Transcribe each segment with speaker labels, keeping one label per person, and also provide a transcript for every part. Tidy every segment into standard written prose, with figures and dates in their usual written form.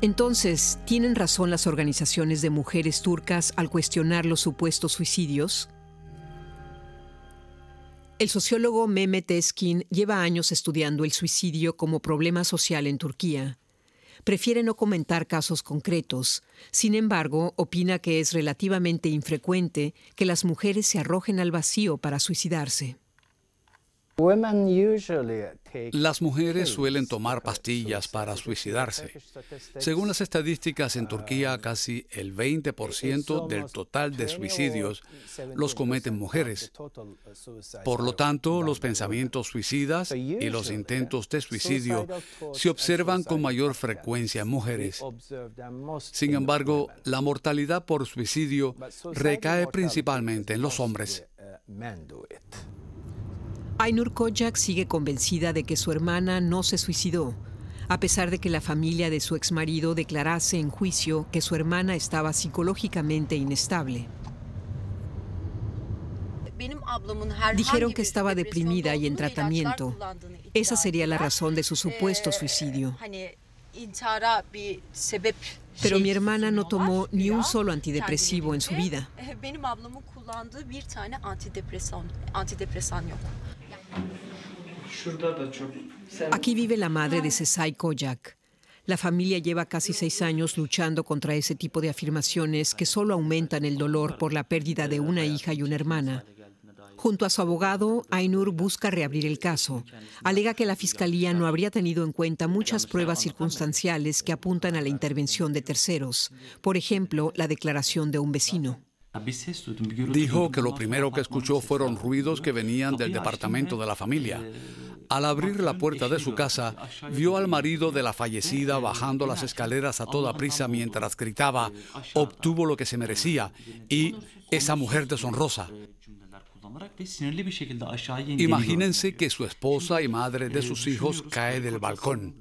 Speaker 1: Entonces, ¿tienen razón las organizaciones de mujeres turcas al cuestionar los supuestos suicidios? El sociólogo Mehmet Eskin lleva años estudiando el suicidio como problema social en Turquía. Prefiere no comentar casos concretos. Sin embargo, opina que es relativamente infrecuente que las mujeres se arrojen al vacío para suicidarse.
Speaker 2: Las mujeres suelen tomar pastillas para suicidarse. Según las estadísticas en Turquía, casi el 20% del total de suicidios los cometen mujeres. Por lo tanto, los pensamientos suicidas y los intentos de suicidio se observan con mayor frecuencia en mujeres. Sin embargo, la mortalidad por suicidio recae principalmente en los hombres.
Speaker 1: Aynur Kocak sigue convencida de que su hermana no se suicidó, a pesar de que la familia de su exmarido declarase en juicio que su hermana estaba psicológicamente inestable. Dijeron que estaba deprimida y en tratamiento. Esa sería la razón de su supuesto suicidio. Pero mi hermana no tomó ni un solo antidepresivo en su vida. Aquí vive la madre de Sezai Kocak. La familia lleva casi 6 años luchando contra ese tipo de afirmaciones que solo aumentan el dolor por la pérdida de una hija y una hermana. Junto a su abogado, Aynur busca reabrir el caso. Alega que la fiscalía no habría tenido en cuenta muchas pruebas circunstanciales que apuntan a la intervención de terceros. Por ejemplo, la declaración de un vecino.
Speaker 2: Dijo que lo primero que escuchó fueron ruidos que venían del departamento de la familia. Al abrir la puerta de su casa, vio al marido de la fallecida bajando las escaleras a toda prisa mientras gritaba: obtuvo lo que se merecía, y esa mujer deshonrosa. Imagínense que su esposa y madre de sus hijos cae del balcón.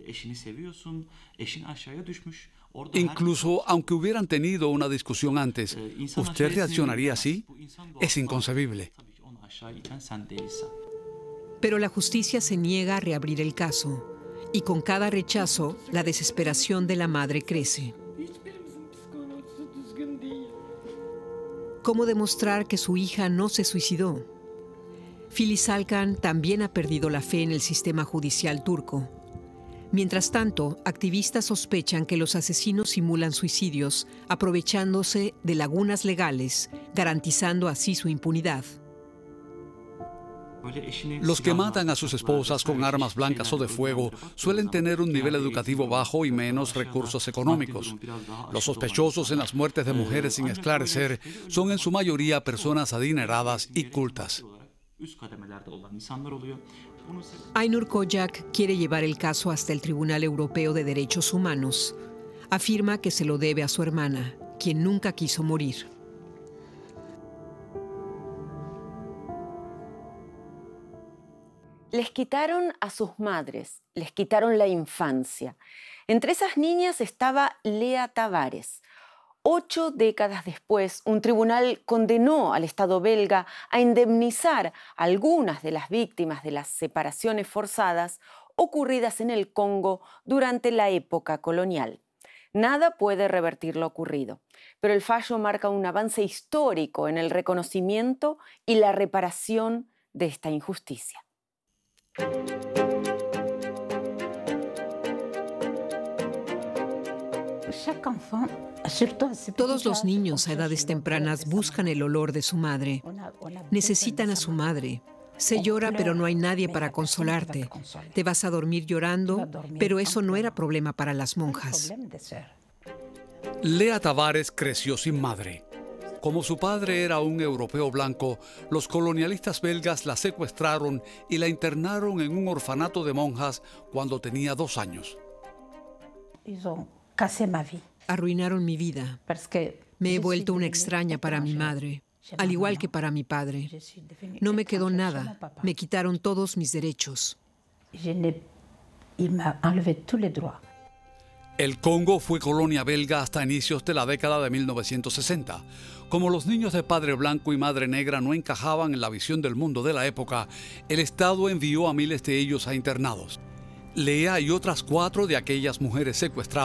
Speaker 2: Incluso aunque hubieran tenido una discusión antes, ¿usted reaccionaría así? Es inconcebible.
Speaker 1: Pero la justicia se niega a reabrir el caso, y con cada rechazo, la desesperación de la madre crece. ¿Cómo demostrar que su hija no se suicidó? Filiz Alkan también ha perdido la fe en el sistema judicial turco. Mientras tanto, activistas sospechan que los asesinos simulan suicidios, aprovechándose de lagunas legales, garantizando así su impunidad.
Speaker 2: Los que matan a sus esposas con armas blancas o de fuego suelen tener un nivel educativo bajo y menos recursos económicos. Los sospechosos en las muertes de mujeres sin esclarecer son en su mayoría personas adineradas y cultas.
Speaker 1: Aynur Kocak quiere llevar el caso hasta el Tribunal Europeo de Derechos Humanos. Afirma que se lo debe a su hermana, quien nunca quiso morir.
Speaker 3: Les quitaron a sus madres, les quitaron la infancia. Entre esas niñas estaba Lea Tavares. 8 décadas después, un tribunal condenó al Estado belga a indemnizar a algunas de las víctimas de las separaciones forzadas ocurridas en el Congo durante la época colonial. Nada puede revertir lo ocurrido, pero el fallo marca un avance histórico en el reconocimiento y la reparación de esta injusticia.
Speaker 1: Todos los niños a edades tempranas buscan el olor de su madre. Necesitan a su madre. Se llora, pero no hay nadie para consolarte. Te vas a dormir llorando, pero eso no era problema para las monjas.
Speaker 2: Lea Tavares creció sin madre. Como su padre era un europeo blanco, los colonialistas belgas la secuestraron y la internaron en un orfanato de monjas cuando tenía 2 años.
Speaker 1: Arruinaron mi vida. Me he vuelto una extraña para mi madre, al igual que para mi padre. No me quedó nada. Me quitaron todos mis derechos.
Speaker 2: El Congo fue colonia belga hasta inicios de la década de 1960. Como los niños de padre blanco y madre negra no encajaban en la visión del mundo de la época, el Estado envió a miles de ellos a internados. Lea y otras 4 de aquellas mujeres secuestradas